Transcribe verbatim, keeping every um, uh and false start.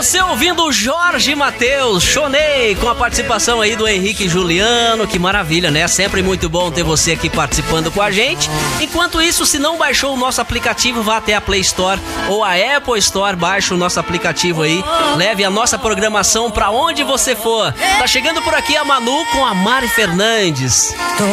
Você ouvindo o Jorge Mateus, Chonei, com a participação aí do Henrique Juliano. Que maravilha, né? Sempre muito bom ter você aqui participando com a gente. Enquanto isso, se não baixou o nosso aplicativo, vá até a Play Store ou a Apple Store, baixe o nosso aplicativo aí, leve a nossa programação pra onde você for. Tá chegando por aqui a Manu com a Mari Fernandes.